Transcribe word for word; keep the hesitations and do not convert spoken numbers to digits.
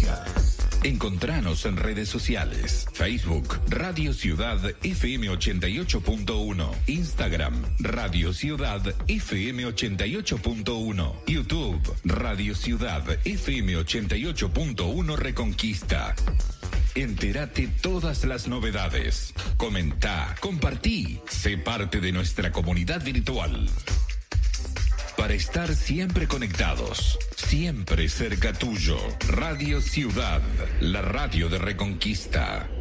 Reconquista. Encontranos en redes sociales. Facebook, Radio Ciudad F M ochenta y ocho punto uno. Instagram, Radio Ciudad F M ochenta y ocho punto uno. YouTube, Radio Ciudad F M ochenta y ocho punto uno Reconquista. Entérate todas las novedades. Comenta, compartí. Sé parte de nuestra comunidad virtual. Para estar siempre conectados, siempre cerca tuyo. Radio Ciudad, la radio de Reconquista.